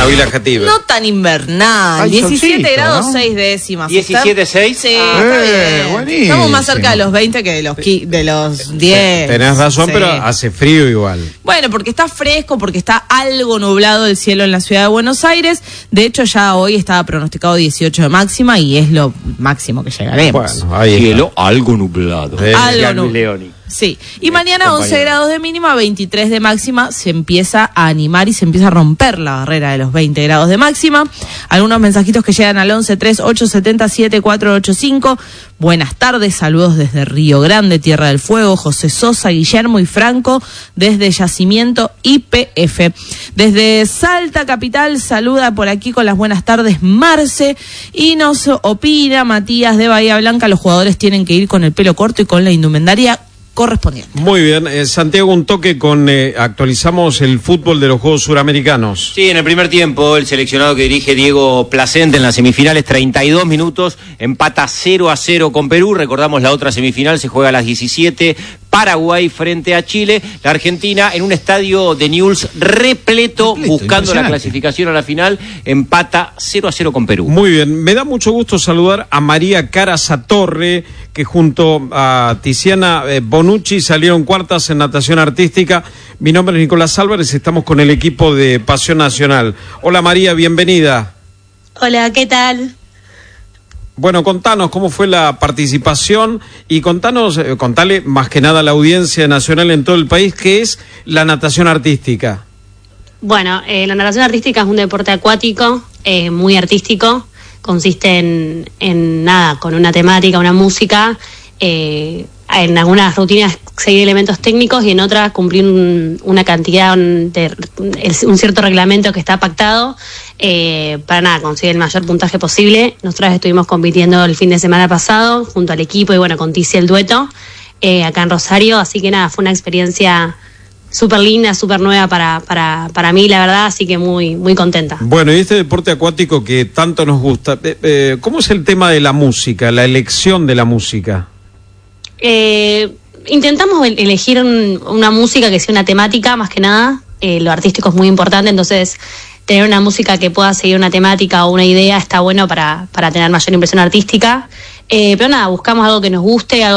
Villa Jativa. No tan invernal. Hay 17 solcito, grados, ¿no? 6 décimas. 17,6. Sí, está bien. Buenísimo. Estamos más cerca de los 20 que de los 10. Tenés razón, Sí. pero hace frío igual. Bueno, porque está fresco, porque está algo nublado el cielo en la ciudad de Buenos Aires. De hecho, ya hoy estaba pronosticado 18 de máxima y es lo máximo que llegaremos. Bueno, ahí está. Cielo algo nublado. Algo Luis Leoni. Sí, y mañana 11 compañero. grados de mínima, 23 de máxima, se empieza a animar y se empieza a romper la barrera de los 20 grados de máxima. Algunos mensajitos que llegan al 1138777485. Buenas tardes, saludos desde Río Grande, Tierra del Fuego, José Sosa, Guillermo y Franco, desde Yacimiento YPF. Desde Salta Capital, saluda por aquí con las buenas tardes Marce, y nos opina Matías de Bahía Blanca, los jugadores tienen que ir con el pelo corto y con la indumentaria correspondiente. Muy bien, Santiago, un toque con actualizamos el fútbol de los Juegos Suramericanos. Sí, en el primer tiempo, el seleccionado que dirige Diego Placente en las semifinales, 32 minutos, empata 0-0 con Perú. Recordamos, la otra semifinal se juega a las 17, Paraguay frente a Chile. La Argentina en un estadio de Newell's repleto buscando la clasificación a la final, empata 0-0 con Perú. Muy bien, me da mucho gusto saludar a María Carasatorre, que junto a Tiziana Bonucci salieron cuartas en natación artística. Mi nombre es Nicolás Álvarez, estamos con el equipo de Pasión Nacional. Hola María, bienvenida. Hola, ¿qué tal? Bueno, contanos cómo fue la participación y contale más que nada a la audiencia nacional en todo el país qué es la natación artística. Bueno, la natación artística es un deporte acuático, muy artístico. Consiste en nada, con una temática, una música, en algunas rutinas seguir elementos técnicos y en otras cumplir una cantidad un cierto reglamento que está pactado para nada, conseguir el mayor puntaje posible. Nosotras estuvimos compitiendo el fin de semana pasado junto al equipo y bueno, con Tizi el dueto acá en Rosario, así que nada, fue una experiencia súper linda, súper nueva para mí, la verdad, así que muy, muy contenta. Bueno, y este deporte acuático que tanto nos gusta, ¿cómo es el tema de la música, la elección de la música? Intentamos elegir una música que sea una temática, más que nada. Lo artístico es muy importante, entonces tener una música que pueda seguir una temática o una idea está bueno para tener mayor impresión artística. Pero nada, buscamos algo que nos guste, algo